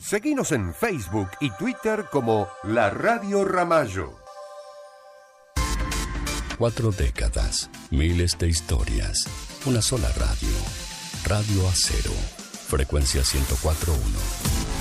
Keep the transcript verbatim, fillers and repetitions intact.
Seguinos en Facebook y Twitter como La Radio Ramallo. Cuatro décadas, miles de historias, una sola radio. Radio Acero, frecuencia ciento cuatro punto uno.